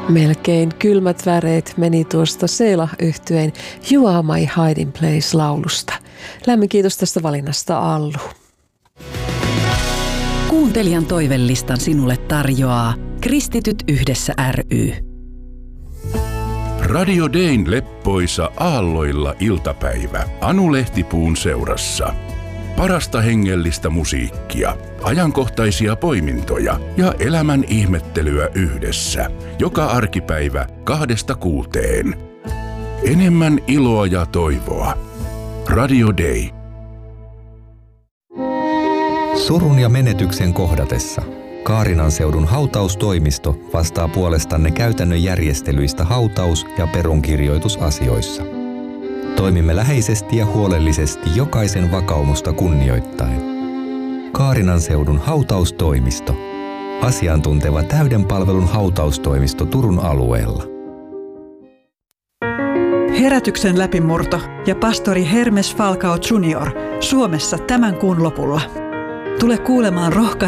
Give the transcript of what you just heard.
Melkein kylmät väreet meni tuosta Seela-yhtyeen You Are My Hiding Place-laulusta. Lämmin kiitos tästä valinnasta, Allu. Kuuntelijan toivelistan sinulle tarjoaa Kristityt yhdessä ry. Radio Dayn leppoisa aalloilla iltapäivä Anu Lehtipuun seurassa. Parasta hengellistä musiikkia, ajankohtaisia poimintoja ja elämän ihmettelyä yhdessä. Joka arkipäivä 2–6. Enemmän iloa ja toivoa. Radio Day. Surun ja menetyksen kohdatessa Kaarinan seudun hautaustoimisto vastaa puolestanne käytännön järjestelyistä hautaus- ja perunkirjoitusasioissa. Toimimme läheisesti ja huolellisesti jokaisen vakaumusta kunnioittaen. Kaarinan seudun hautaustoimisto. Asiantunteva täyden palvelun hautaustoimisto Turun alueella. Herätyksen läpimurto ja pastori Hermes Falcao Jr. Suomessa tämän kuun lopulla. Tule kuulemaan